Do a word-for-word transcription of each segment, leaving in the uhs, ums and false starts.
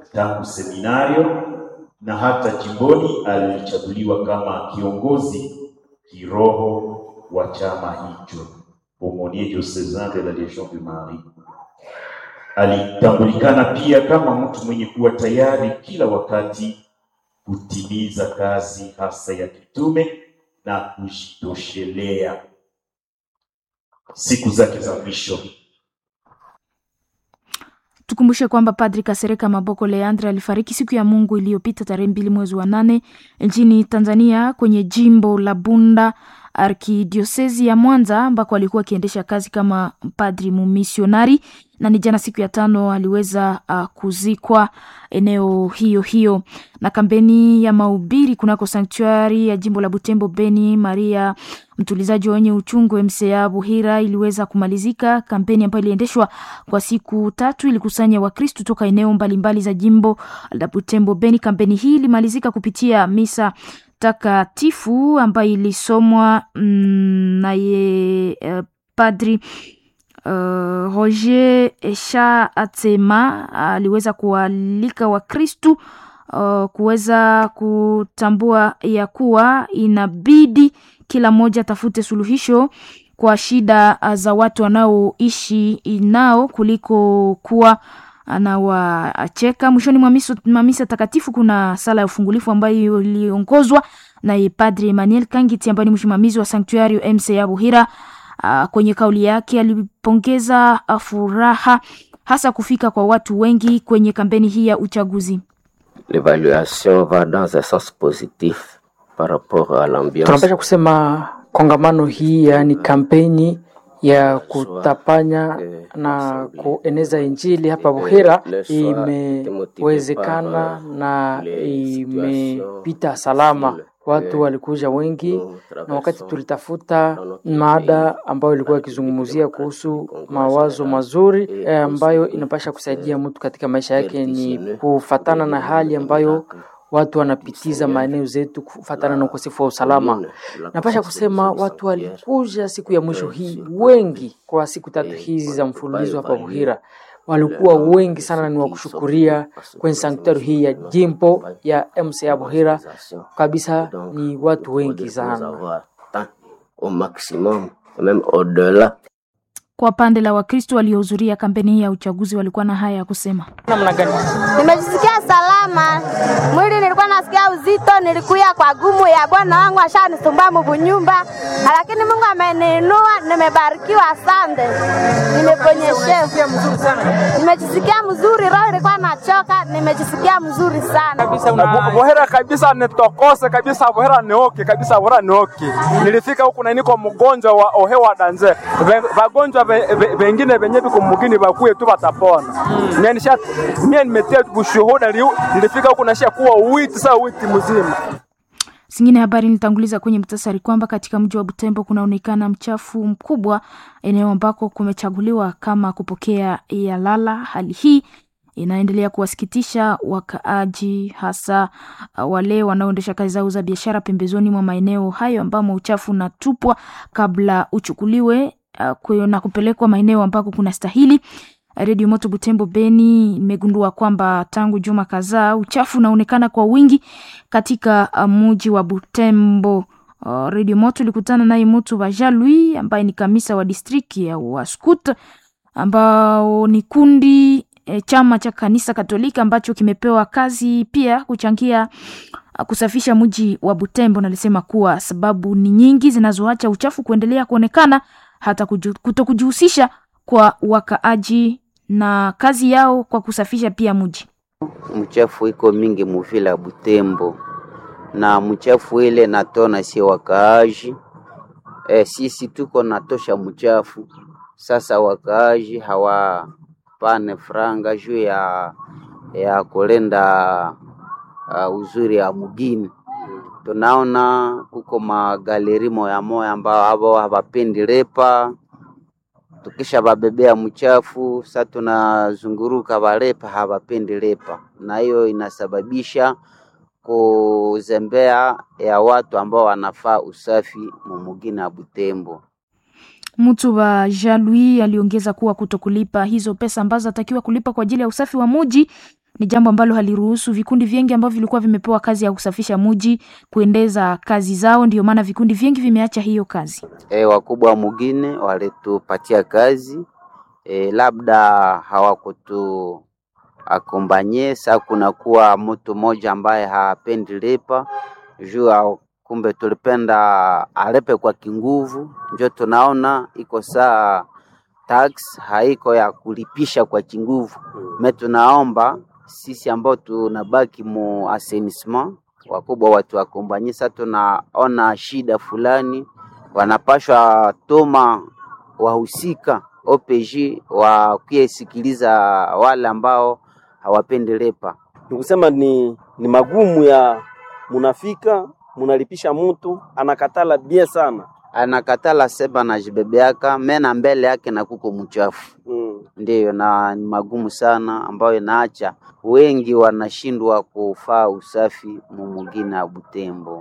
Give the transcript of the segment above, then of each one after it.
tangu seminario na hata jimboni alichaguliwa kama kiongozi kiroho wa chama hicho, Aumônier Diocesan de la Légion de Marie. Alitambulikana pia kama mtu mwenye kuwa tayari kila wakati kutimiza kazi hasa ya kitume na kujitoshelea siku zake za mwisho. Tukumbushe kwamba Padri Kasereka Maboko Leandre alifariki siku ya Mungu iliyopita tarehe mbili mwezi wa nane nchini Tanzania kwenye jimbo la Bunda Arkidiosezi ya Mwanza, ambako alikuwa akiendesha kazi kama padri mumisionari, na ni jana siku ya tano aliweza uh, kuzikwa eneo hiyo hiyo. Na kampeni ya mahubiri kunako sanctuary ya jimbo la Butembo Beni Maria Mtulizaji wenye uchungu M C A Buhira iliweza kumalizika. Kampeni ambayo iliendeshwa kwa siku tatu ilikusanya Wakristo toka eneo mbalimbali za jimbo la Butembo Beni. Kampeni hii ilimalizika kupitia misa takatifu ambayo ilisomwa mm, na ye uh, padri uh, Roger Esha Atema aliweza uh, kualika Wakristo uh, kuweza kutambua ya kuwa inabidi kila mmoja tafute suluhisho kwa shida za watu wanaoishi nao kuliko kuwa anawacheka. Mwishoni mwa misa takatifu kuna sala ya ufungulifu ambayo iliongozwa na Padre Emmanuel Kangiti ambaye ni msimamizi wa Sanctuario M C A Buhira. Uh, kwenye kauli yake alipongeza uh, furaha hasa kufika kwa watu wengi kwenye kampeni hii ya uchaguzi. L'évaluation va dans un sens positif par rapport à l'ambiance. Tunapaswa kusema kongamano hii yani kampeni ya kutapanya na kueneza Injili hapa Buhira imewezekana na imepita salama. Watu walikuja wengi, na wakati tulitafuta mada ambayo ilikuwa ikizungumzia kuhusu mawazo mazuri ambayo inapasha kusaidia mtu katika maisha yake, ni kufatana na hali ambayo watu wanapitiza maeneo zetu kufatana na ukosefu wa usalama. Napasha kusema watu walikuja siku ya mwisho hii wengi kwa siku tatu hizi za mfululizo hapa Buhira. Walikuwa wengi sana, ni wakushukuria kwenye sanctuary hii ya jimbo ya M C A Buhira. Kabisa ni watu wengi sana. Au maximum, même au-delà. Kwa pande la Wakristo waliohudhuria kampeni ya uchaguzi walikuwa na haya ya kusema. Namna gani? Nimejisikia salama. Mwili nilikuwa nasikia uzito, nilikuya kwa gumu ya Bwana wangu ashanisumba mbunyumba. Lakini Mungu ameniinua, nimebarikiwa asante. Nimeponyesha mzuri sana. Nimejisikia mzuri, roho ilikuwa inachoka, nimejisikia mzuri sana. Kabisa una Buhira kabisa netokose kabisa Buhira neoke kabisa Buhira neoke. Nilifika huku na niko mgonjwa wa ohewa danze. Wagonjwa wengine wenye biko mugini bakuye tu batapona. Mm. Mimi nisha mimi nimetea bushuhuda nilifika huko nashia kuwa witi saa witi mzima. Singine habari nitanguliza kwenye mtasari kwamba katika mji wa Butembo kunaonekana mchafu mkubwa eneo ambako kumechaguliwa kama kupokea ya lala. Hali hii inaendelea kuwasikitisha wakaaji, hasa wale wanaoendesha kazi zao za biashara pembezoni mwa maeneo hayo ambamo uchafu unatupwa kabla uchukuliwe uh, na kupelekwa maeneo ambako kuna stahili. Radio Moto Butembo Beni imegundua kwamba tangu juma kadhaa uchafu unaonekana kwa wingi katika uh, mji wa Butembo. Uh, Radio Moto ilikutana naye mtu wa Jalui ambaye ni kamisa wa district ya Waskut, ambao ni kundi e, chama cha kanisa Katolika ambacho kimepewa kazi pia kuchangia uh, kusafisha mji wa Butembo, na alisema kuwa sababu ni nyingi zinazoacha uchafu kuendelea kuonekana, hata kutokujihusisha kwa wakaaji na kazi yao kwa kusafisha pia mji. Mchafu iko mingi muvila ya Butembo, na mchafu ile natona si wakaaji. E, sisi tuko natosha mchafu. Sasa wakaaji hawa pane franga juu ya ya kulenda uh, uzuri ya mugini. Tunaona kuko magaleri moya moya ambao habo hawapendi repa. Tukisha babebea mchafu, sasa tunazunguruka balepa hawapendi lepa, na hiyo inasababisha kuzembea ya watu ambao wanafaa usafi mumugina ya Butembo. Mtu wa Jalui aliongeza kuwa kutokulipa hizo pesa ambazo atakiwa kulipa kwa ajili ya usafi wa mji ni jambo ambalo haliruhusu vikundi vingi ambavyo vilikuwa vimepewa kazi ya kusafisha mji kuendeza kazi zao. Ndio maana vikundi vingi vimeacha hiyo kazi. E, wakubwa wa mugine walitupatia kazi e, labda hawakutu akombanye. Sa kuna kuwa mtu mmoja ambaye hapendi lepa juu, kumbe tulipenda alepe kwa kinguvu. Ndio tunaona iko saa tax haiko ya kulipisha kwa kinguvu. Me tunaomba sisi ambao tunabaki mu assainissement wakubwa watu akombanye. Sasa tunaona shida fulani, wanapashwa toma wahusika O P J wa kusikiliza wale ambao hawapendi lepa. Nikusema ni ni magumu ya munafika munalipisha mtu anakatala bie sana, anakatala seba na jibebeaka mena mbele yake na kuko mchafu. Mm. Ndiyo, na ni magumu sana ambayo inaacha wengi wanashindwa kufaa usafi mumugina ya Butembo.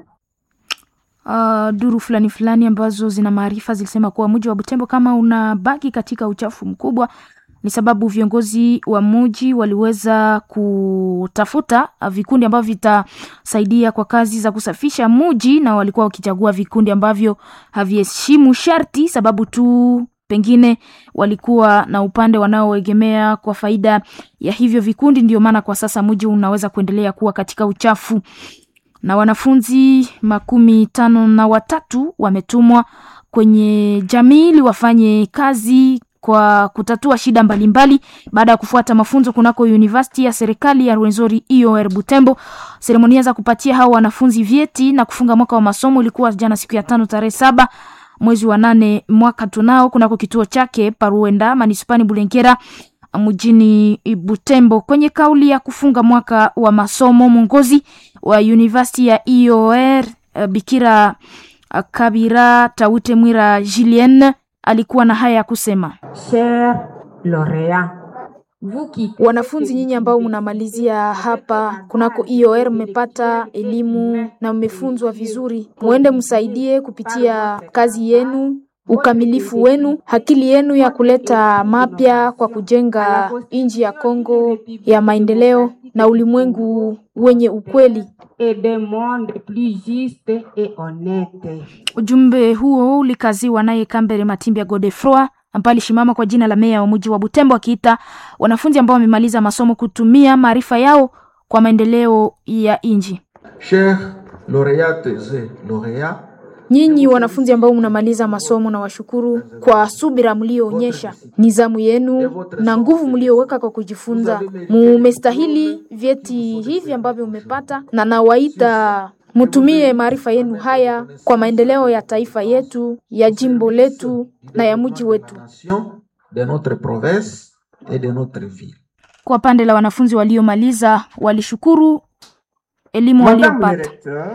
Uh, duru fulani fulani ambazo zina maarifa zilisema kuwa mji wa Butembo kama unabaki katika uchafu mkubwa ni sababu viongozi wa mji waliweza kutafuta vikundi ambavyo vitasaidia kwa kazi za kusafisha mji, na walikuwa wakichagua vikundi ambavyo haviheshimu sharti sababu tu pengine walikuwa na upande wanaoegemea kwa faida ya hivyo vikundi. Ndio maana kwa sasa mji unaweza kuendelea kuwa katika uchafu. Na wanafunzi makumi tano na watatu wametumwa kwenye jamii ili wafanye kazi kwa kutatua shida mbalimbali baada ya kufuata mafunzo kunako University ya serikali ya Rwenzori I O R Butembo. Seremonia za kupatia hao wanafunzi vyeti na kufunga mwaka wa masomo ilikuwa jana siku ya tano tarehe saba mwezi wa nane mwaka tunao kunako kituo chake Paruenda Manispani Bulengera mjini Butembo. Kwenye kauli ya kufunga mwaka wa masomo, mwongozi wa University ya I O R Bikira Kabira Taute Mwira Julien alikuwa na haya ya kusema. Cher lauréat, wanafunzi nyinyi ambao mnamalizia hapa kunako I O R mmepata elimu na mmefunzwa vizuri. Muende msaidie kupitia kazi yenu, ukamilifu wenu, akili yenu ya kuleta mapya kwa kujenga nchi ya Kongo ya maendeleo na ulimwengu wenye ukweli. et des mondes plus justes et honnêtes. Ujumbe huo ulikaziwa naye Kambere Matimbia Godefroy ambaye alishimama kwa jina la meya wa mji wa Butembo, akiita wanafunzi ambao wamemaliza masomo kutumia maarifa yao kwa maendeleo ya nchi. Chers lauréates et lauréats, nyinyi wanafunzi ambao mnamaliza masomo na washukuru kwa subira mlioonyesha, nizamu yenu na nguvu mlioweka kwa kujifunza. Mmestahili vyeti hivi ambavyo mmepata, na nawaita mutumie maarifa yenu haya kwa maendeleo ya taifa yetu, ya jimbo letu na ya mji wetu. De notre province et de notre ville. Kwa pande la wanafunzi waliomaliza walishukuru elimu waliopata.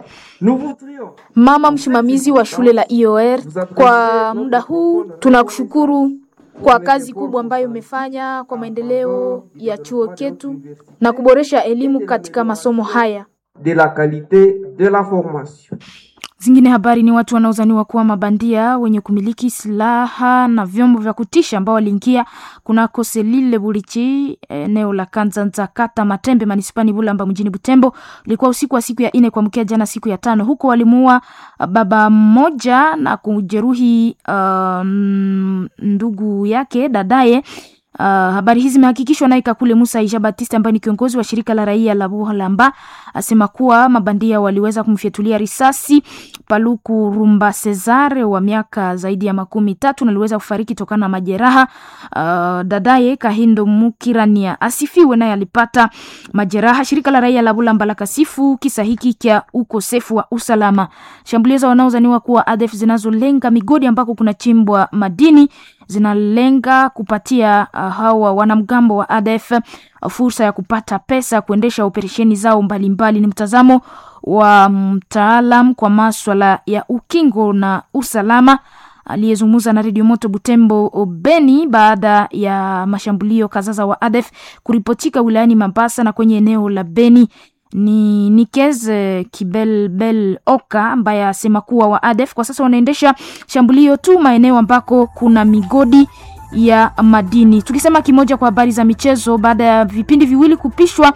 Mama msimamizi wa shule la I O R, kwa muda huu tunakushukuru kwa kazi kubwa ambayo umefanya kwa maendeleo ya chuo chetu na kuboresha elimu katika masomo haya. De la qualité de la formation. Zingine habari ni watu wanaozaniwa kuwa mabandia wenye kumiliki silaha na vyombo vya kutisha ambao waliingia kunako Selile Bulichi eneo la Kanzanza kata Matembe Manispani Bulamba mjini Butembo. Ilikuwa usiku wa siku ya nne kwa mkia jana siku ya tano. Huko walimuua baba mmoja na kujeruhi uh, ndugu yake dadaye. Uh, habari hizi zimehakikishwa na Kakule Musa Ija Batista ambaye ni kiongozi wa shirika la raia la Buhalamba. Asema kuwa mabandia waliweza kumfyatulia risasi Paluku Rumba Cesare wa miaka zaidi ya makumi tatu na aliweza kufariki tokana na majeraha. Uh, dadaye Kahindo Mukirania asifiwe naye alipata majeraha. Shirika la raia la Bulamba la kasifu kisa hiki kia ukosefu wa usalama. Shambulizi wanaozaniwa kuwa A D F zinazolenga migodi ambako kuna chimbwa madini zinalenga kupatia uh, hawa wanamgambo wa A D F uh, fursa ya kupata pesa kuendesha operesheni zao mbalimbali. Ni mtazamo wa mtaalam kwa masuala ya ukingo na usalama aliyezungumza na Radio Moto Butembo Beni baada ya mashambulio kadhaa wa A D F kuripotika wilayani Mambasa na kwenye eneo la Beni. Ni Nikeze Kibelbel Oka ambaye asema kuwa wa A D F kwa sasa wanaendesha shambulio tu maeneo ambako kuna migodi ya madini. Tukisema kimoja kwa habari za michezo, baada ya vipindi viwili kupishwa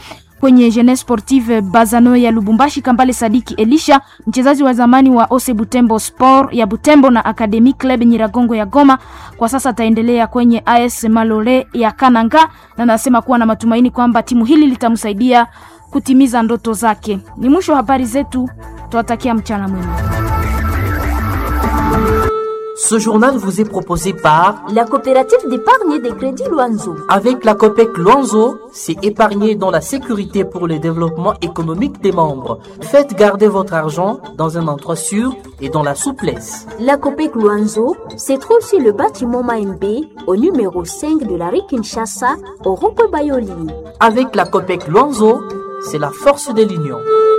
kwenye Jeunesse Sportive Bazano ya Lubumbashi, Kambale Sadiki Elisha, mchezaji wa zamani wa Ose Butembo Sport ya Butembo na Academy Club Nyiragongo ya Goma, kwa sasa ataendelea kwenye A S Malole ya Kananga, na anasema kuwa na matumaini kwamba timu hili litamsaidia kutimiza ndoto zake. Ni mwisho wa habari zetu, tuwatakia mchana mwema. Ce journal vous est proposé par la coopérative d'épargne et de crédit Luanzo. Avec la Copec Luanzo, c'est épargner dans la sécurité pour le développement économique des membres. Faites garder votre argent dans un endroit sûr et dans la souplesse. La Copec Luanzo se trouve sur le bâtiment Maembe au numéro cinq de la rue Kinshasa au rond-point Bayoli. Avec la Copec Luanzo, c'est la force de l'union.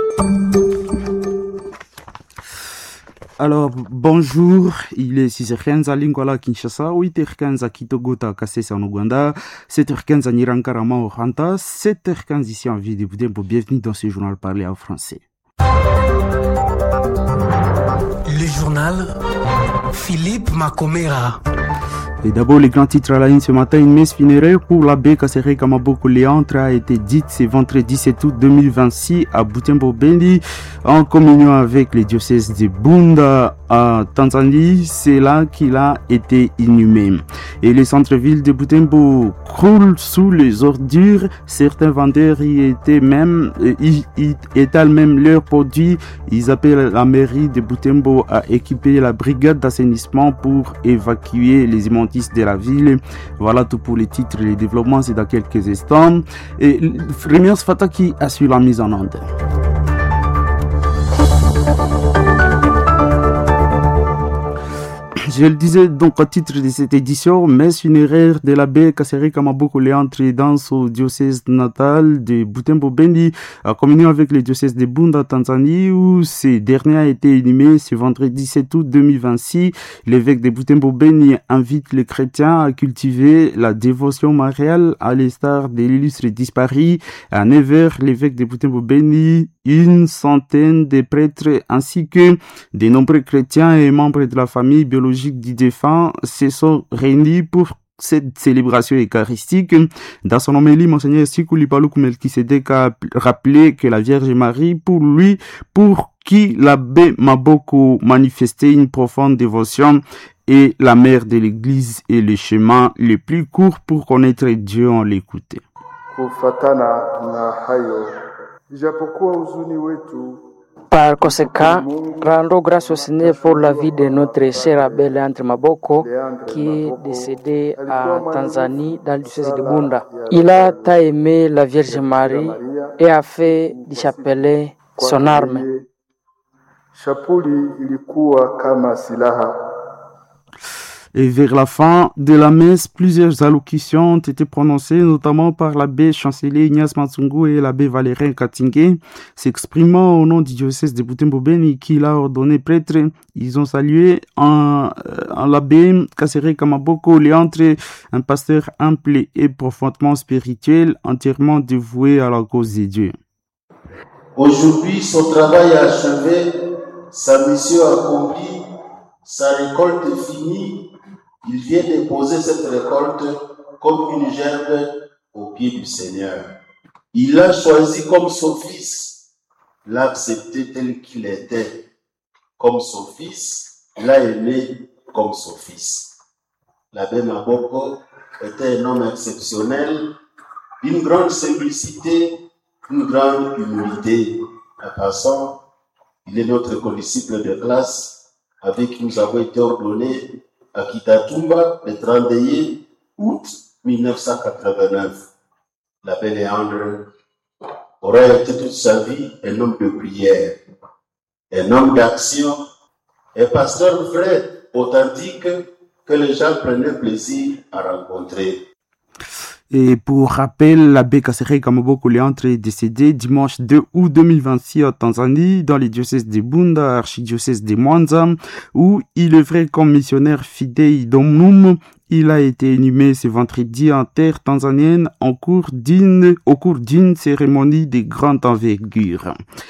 Alors, bonjour, il est six heures quinze à Lingwala, Kinshasa, huit heures quinze à Kitogota, Kasese en Ouganda, sept heures quinze à Nirankarama, au Ranta, sept heures quinze ici en ville de Butembo. Bienvenue dans ce journal parlé en français. Le journal Philippe Macomera. Et d'abord, les grands titres à la ligne ce matin. Une messe funéraire pour l'abbé Kaseré Kamaboko Léantre a été dite ce vendredi sept août deux mille vingt-six à Butembo Bendi, en communion avec les diocèses de Bunda à Tanzanie. C'est là qu'il a été inhumé. Et le centre-ville de Butembo croule sous les ordures. Certains vendeurs y étaient même, y, y étalent même leurs produits. Ils appellent la mairie de Butembo à équiper la brigade d'assainissement pour évacuer les immondices de la ville. Voilà tout pour les titres et les développements, c'est dans quelques instants. Et Rémias Fataki assure la mise en onde. Je le disais donc au titre de cette édition, messe funéraire de l'abbé Kaseré Kamaboko Léantre dans son diocèse natal de Butembo Bendi, en communion avec le diocèse de Bunda, Tanzanie, où ce dernier a été inhumé ce vendredi sept août deux mille vingt-six. L'évêque de Butembo Bendi invite les chrétiens à cultiver la dévotion mariale à l'instar de l'illustre disparu. À neuf heures, l'évêque de Butembo Bendi, une centaine de prêtres ainsi que de nombreux chrétiens et membres de la famille biologique du défunt se sont réunis pour cette célébration eucharistique. Dans son homélie, Monseigneur Sikuli Paluku Melkisedek a rappelé que la Vierge Marie, pour lui, pour qui l'abbé Maboko manifestait une profonde dévotion, est la mère de l'Église et le chemin le plus court pour connaître Dieu en l'écouter. Kufatana na hayo, ijapokuwa huzuni wetu. Par conséquent, rendons grâce au Seigneur pour la vie de notre cher abbé Léantre Maboko, qui est décédé à Tanzanie, dans le diocèse de Bunda. Il a tant aimé la Vierge Marie et a fait du chapelet son arme. Shapuli ilikuwa kama silaha. Et vers la fin de la messe, plusieurs allocutions ont été prononcées, notamment par l'abbé chancelier Ignace Matsungu et l'abbé Valérien Katingé, s'exprimant au nom du diocèse de Butembo Beni qui l'a ordonné prêtre. Ils ont salué en, en l'abbé Kaseré Kamaboko Léantre, un pasteur humble et profondément spirituel, entièrement dévoué à la cause de Dieu. Aujourd'hui, son travail achevé, sa mission accomplie, sa récolte finie. Il vient déposer cette récolte comme une gerbe au pied du Seigneur. Il l'a choisi comme son fils, l'a accepté tel qu'il était, comme son fils, l'a aimé comme son fils. L'abbé Maboko était un homme exceptionnel, d'une grande simplicité, d'une grande humilité. En passant, il est notre condisciple de classe, avec qui nous avons été ordonnés à Kitatumba le trente et un août mille neuf cent quatre-vingt-neuf. L'abbé Léandre aura été toute sa vie un homme de prière, un homme d'action, un pasteur vrai, authentique, que les gens prenaient plaisir à rencontrer. Et pour rappel, l'abbé Kaseré Kamaboko Léantre est décédé dimanche deux août deux mille vingt-six en Tanzanie, dans les diocèses de Bunda, archidiocèse de Mwanza, où il œuvrait comme missionnaire fidèle d'Omnum. Il a été inhumé ce vendredi en terre tanzanienne en cours d'une, au cours d'une cérémonie de grande envergure.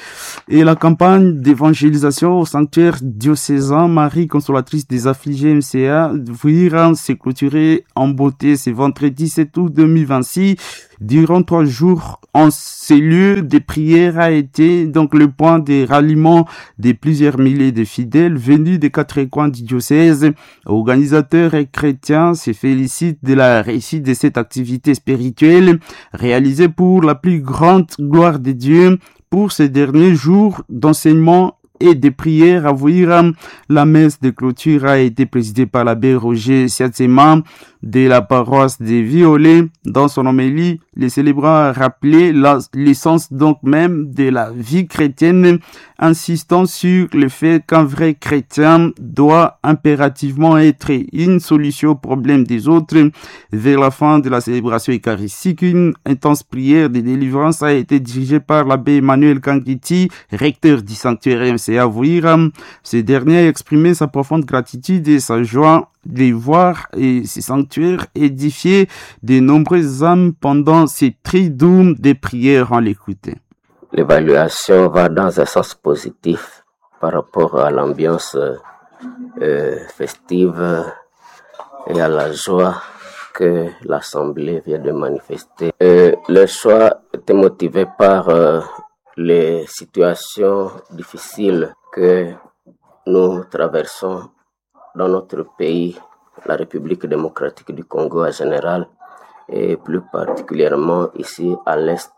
Et la campagne d'évangélisation au sanctuaire diocésain Marie Consolatrice des Affligés M C A Vuira s'est clôturée en beauté ce vendredi sept août deux mille vingt-six. Durant trois jours, en ces lieux de prière a été donc le point de ralliement de plusieurs milliers de fidèles venus des quatre coins du diocèse. Organisateurs et chrétiens se félicitent de la réussite de cette activité spirituelle réalisée pour la plus grande gloire de Dieu. Pour ces derniers jours d'enseignement et de prières à Vuira, la messe de clôture a été présidée par l'abbé Roger Siatsema de la paroisse des Violets. Dans son homélie, les célébrants a rappelé la, l'essence donc même de la vie chrétienne, insistant sur le fait qu'un vrai chrétien doit impérativement être une solution au problème des autres. Vers la fin de la célébration eucharistique, une intense prière de délivrance a été dirigée par l'abbé Emmanuel Kangiti, recteur du sanctuaire M C A Vuira. Ce dernier a exprimé sa profonde gratitude et sa joie de voir et ces sanctuaires édifiés de nombreuses âmes pendant ces triduums de prières en l'écoutant. L'évaluation va dans un sens positif par rapport à l'ambiance euh, festive et à la joie que l'Assemblée vient de manifester. Euh, le choix était motivé par euh, les situations difficiles que nous traversons dans notre pays, la République démocratique du Congo en général, et plus particulièrement ici à l'Est,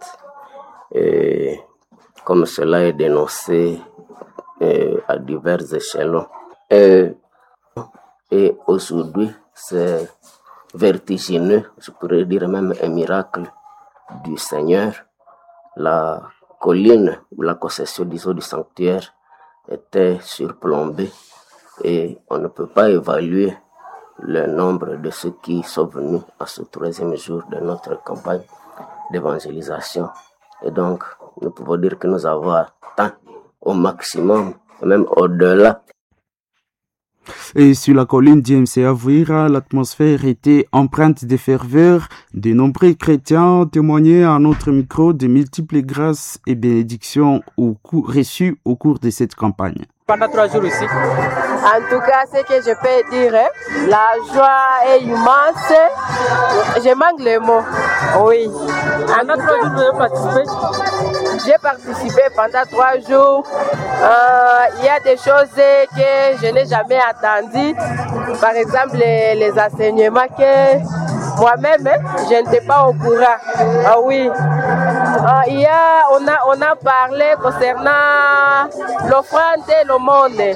et comme cela est dénoncé et à divers échelons. Et, et aujourd'hui, c'est vertigineux, je pourrais dire même un miracle du Seigneur. La colline ou la concession disons, du sanctuaire était surplombée et on ne peut pas évaluer le nombre de ceux qui sont venus à ce troisième jour de notre campagne d'évangélisation. Et donc, nous pouvons dire que nous avons atteint au maximum, et même au-delà. Et sur la colline du M C A Vuira, l'atmosphère était empreinte de ferveur. De nombreux chrétiens ont témoigné à notre micro de multiples grâces et bénédictions au cours, reçues au cours de cette campagne. Pendant trois jours ici. En tout cas, ce que je peux dire, la joie est immense. Je manque les mots. Oui. Pendant trois jours, vous avez participé? J'ai participé pendant trois jours. Il euh, y a des choses que je n'ai jamais attendues. Par exemple, les, les enseignements que moi-même, je n'étais pas au courant. Ah oui. Euh, il y a, on, a, on a parlé concernant l'offrande et le monde.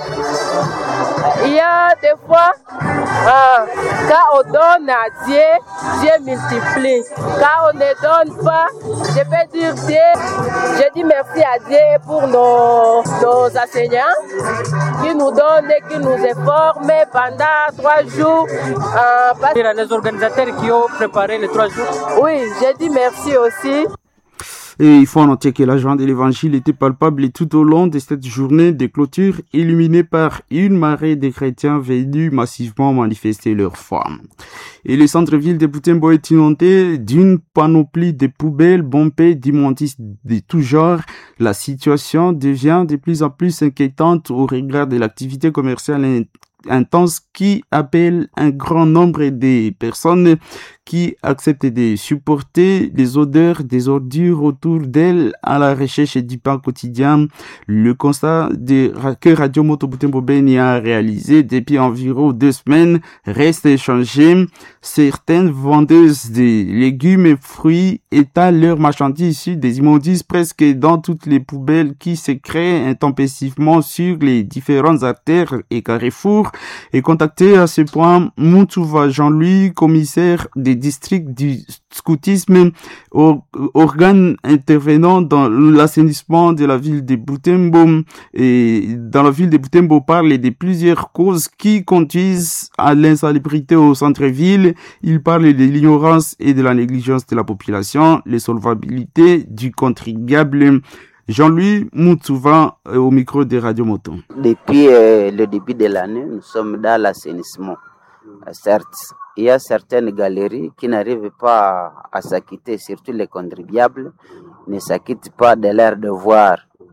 Il y a des fois, euh, quand on donne à Dieu, Dieu multiplie. Quand on ne donne pas, je peux dire Dieu, je dis merci à Dieu pour nos, nos enseignants qui nous donnent, qui nous informent pendant trois jours. Euh, parce... Les organisateurs qui ont préparé les trois jours. Oui, je dis merci aussi. Et il faut noter que la joie de l'évangile était palpable tout au long de cette journée de clôture illuminée par une marée de chrétiens venus massivement manifester leur foi. Et le centre-ville de Butembo est inondé d'une panoplie de poubelles bombées d'immondices de tout genre. La situation devient de plus en plus inquiétante au regard de l'activité commerciale intense qui appelle un grand nombre de personnes qui acceptent de supporter les odeurs des ordures autour d'elles à la recherche du pain quotidien. Le constat de, que Radio Moto Butembo Beni a réalisé depuis environ deux semaines reste inchangé. Certaines vendeuses de légumes et fruits étalent leurs marchandises issues des immondices presque dans toutes les poubelles qui se créent intempestivement sur les différentes artères et carrefours. Et contacté à ce point, Moutouva Jean-Louis, commissaire des districts du scoutisme, or, organe intervenant dans l'assainissement de la ville de Butembo, et dans la ville de Butembo parle de plusieurs causes qui conduisent à l'insalubrité au centre-ville. Il parle de l'ignorance et de la négligence de la population, les solvabilités du contribuable. Jean-Louis Moutouva euh, au micro de Radio Moto. Depuis euh, le début de l'année, nous sommes dans l'assainissement. Certes, il y a certaines galeries qui n'arrivent pas à s'acquitter, surtout les contribuables ne s'acquittent pas de leur devoir.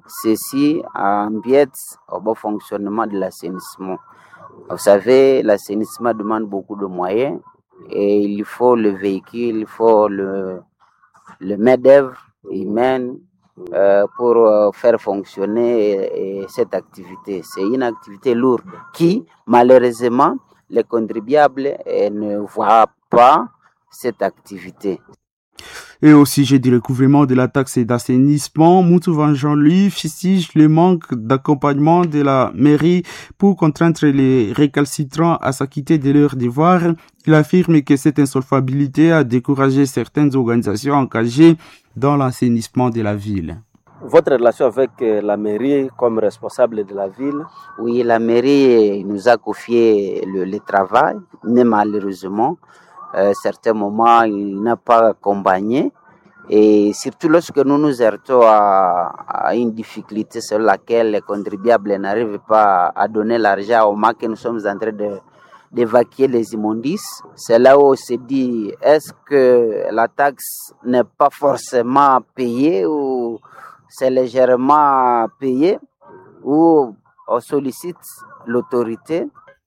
ceci empiète au bon fonctionnement de l'assainissement. Vous savez, l'assainissement demande beaucoup de moyens et il faut le véhicule, il faut le, le main-d'œuvre humaine euh, pour euh, faire fonctionner et, et cette activité. C'est une activité lourde qui, malheureusement, les contribuables eh, ne voient pas cette activité. Et au sujet du recouvrement de la taxe d'assainissement, Moutouvan Jean-Louis fustige le manque d'accompagnement de la mairie pour contraindre les récalcitrants à s'acquitter de leurs devoirs. Il affirme que cette insolvabilité a découragé certaines organisations engagées dans l'assainissement de la ville. Votre relation avec la mairie comme responsable de la ville? Oui, la mairie nous a confié le, le travail, mais malheureusement, à certains moments, il n'a pas accompagné. Et surtout lorsque nous nous heurtons à, à une difficulté sur laquelle les contribuables n'arrivent pas à donner l'argent au moment que nous sommes en train de, d'évacuer les immondices, c'est là où on se dit, est-ce que la taxe n'est pas forcément payée ou c'est légèrement payé, ou on sollicite l'autorité.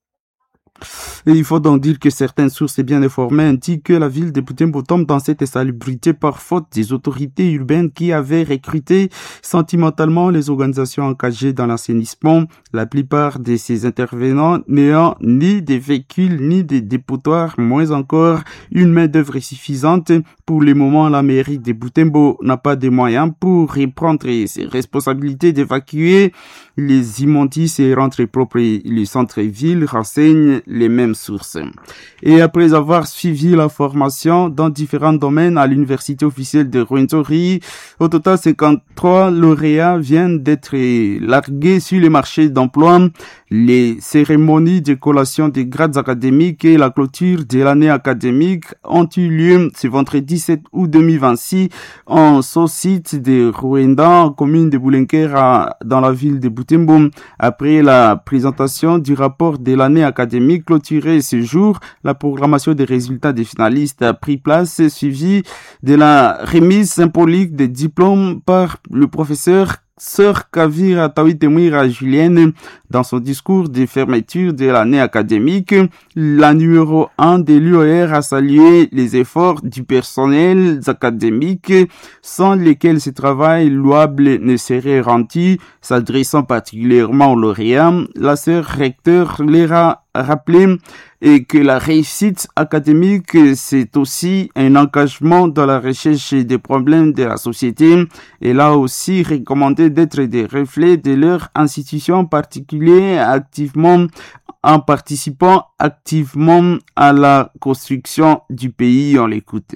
Et il faut donc dire que certaines sources bien informées indiquent que la ville de Butembo tombe dans cette insalubrité par faute des autorités urbaines qui avaient recruté sentimentalement les organisations engagées dans l'assainissement, la plupart de ces intervenants n'ayant ni des véhicules ni des dépotoirs, moins encore une main-d'œuvre suffisante. Pour le moment, la mairie de Butembo n'a pas de moyens pour reprendre ses responsabilités d'évacuer les immondices et rendre propre les centres-villes, renseignent les mêmes sources. Et après avoir suivi la formation dans différents domaines à l'université officielle de Rwenzori, au total cinquante-trois lauréats viennent d'être largués sur le marché d'emploi. Les cérémonies de collation des grades académiques et la clôture de l'année académique ont eu lieu ce vendredi sept août deux mille vingt-six en sous-site de Rwenda, commune de Boulenkera, dans la ville de Butembo. Après la présentation du rapport de l'année académique clôturée ce jour, la programmation des résultats des finalistes a pris place, suivie de la remise symbolique des diplômes par le professeur Sœur Kavira Tawitemwira Julienne. Dans son discours de fermeture de l'année académique, la numéro un de l'U O R a salué les efforts du personnel académique sans lesquels ce travail louable ne serait rendu. S'adressant particulièrement aux lauréats, la sœur recteur leur a rappelé et que la réussite académique, c'est aussi un engagement dans la recherche des problèmes de la société. Elle a aussi recommandé d'être des reflets de leur institution particulière activement, en participant activement à la construction du pays. On l'écoute.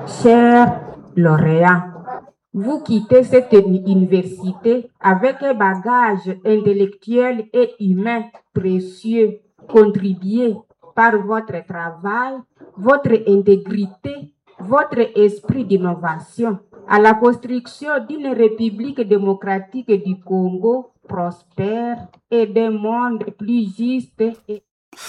Chers lauréats, vous quittez cette université avec un bagage intellectuel et humain précieux, contribué par votre travail, votre intégrité, votre esprit d'innovation à la construction d'une république démocratique du Congo prospère et d'un monde plus juste et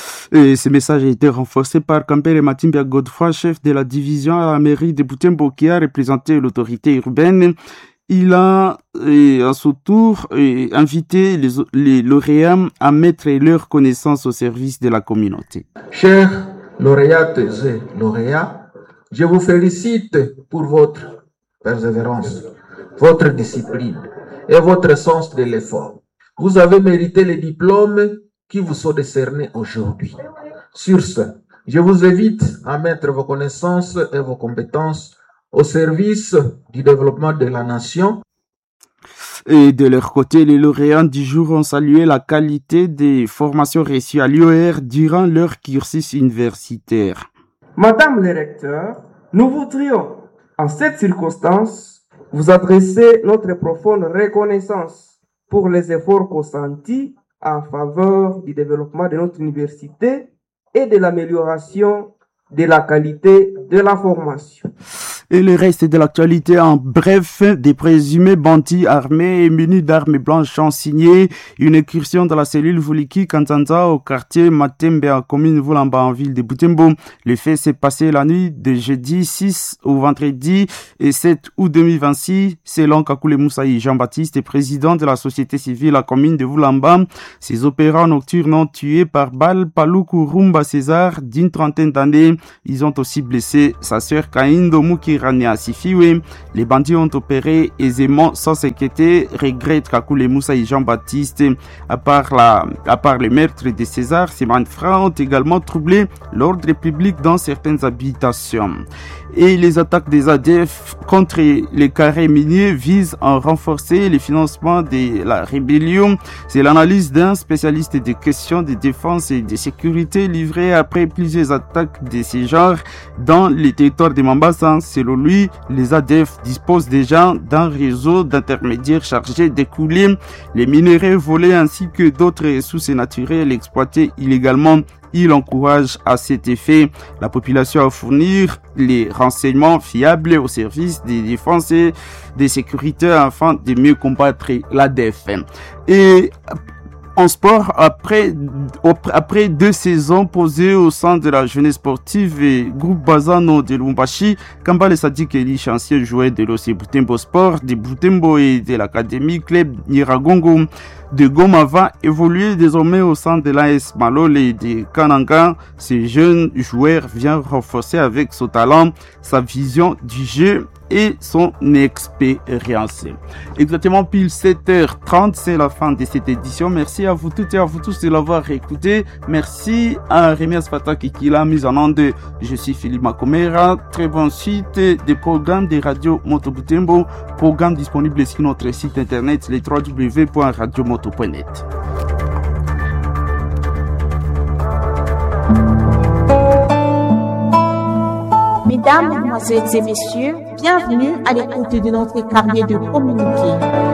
Et ce message a été renforcé par Kampere Matimbia Godefroy, chef de la division à la mairie de Butembo, qui a représenté l'autorité urbaine. Il a, et à son tour, et invité les, les lauréats à mettre leurs connaissances au service de la communauté. Chers lauréates et lauréats, je vous félicite pour votre persévérance, votre discipline et votre sens de l'effort. Vous avez mérité les diplômes qui vous sont décernés aujourd'hui. Sur ce, je vous invite à mettre vos connaissances et vos compétences au service du développement de la nation. Et de leur côté, les lauréats du jour ont salué la qualité des formations reçues à l'U O R durant leur cursus universitaire. Madame le recteur, nous voudrions, en cette circonstance, vous adresser notre profonde reconnaissance pour les efforts consentis en faveur du développement de notre université et de l'amélioration de la qualité de la formation. Et le reste de l'actualité en bref, des présumés bandits armés et munis d'armes blanches ont signé une incursion dans la cellule Vuliki Kanzanza au quartier Matembe à commune Vulamba en ville de Butembo. Le fait s'est passé la nuit de jeudi six au vendredi et sept août deux mille vingt-six selon Kakule Moussaï Jean-Baptiste, président de la société civile à la commune de Vulamba. Ces opérants nocturnes ont tué par balle Paluku Rumba César d'une trentaine d'années. Ils ont aussi blessé sa sœur Kaindo Mukirania Sifiwe. Les bandits ont opéré aisément sans s'inquiéter, regrette Kakule Moussaï Jean-Baptiste. À part la, à part le meurtre de César, ces malfrats ont également troublé l'ordre public dans certaines habitations. Et les attaques des A D F contre les carrés miniers visent à renforcer le financement de la rébellion. C'est l'analyse d'un spécialiste des questions de défense et de sécurité livrée après plusieurs attaques de ce genre dans les territoires de Mambasa. Selon lui, les A D F disposent déjà d'un réseau d'intermédiaires chargés d'écouler les minerais volés ainsi que d'autres ressources naturelles exploitées illégalement. Il encourage à cet effet la population à fournir les renseignements fiables au service des défenses et des sécurités afin de mieux combattre l'A D F. Et en sport, après, après deux saisons posées au sein de la jeunesse sportive et groupe Bazano de Lumbashi, Kambale Sadik Eli, ancien joueur de l'O C Butembo Sport, de Butembo et de l'Académie Club Niragongo de Goma va évoluer désormais au sein de l'A S Malole et de Kananga. Ce jeune joueur vient renforcer avec son talent, sa vision du jeu et son expérience. Exactement pile sept heures trente, c'est la fin de cette édition. Merci à vous toutes et à vous tous de l'avoir écouté. Merci à Rémi Asfataki qui l'a mise en onde. Je suis Philippe Makomera. Très bonne suite des programmes de Radio Moto Butembo. Programme disponible sur notre site internet le w w w point radio moto point net. Mesdames, Mesdemoiselles et Messieurs, bienvenue à l'écoute de notre carnet de communiqué.